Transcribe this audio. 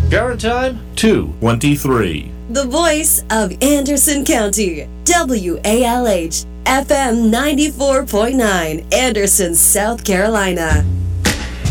Current time, 2:23. The voice of Anderson County, WALH FM 94.9, Anderson, South Carolina.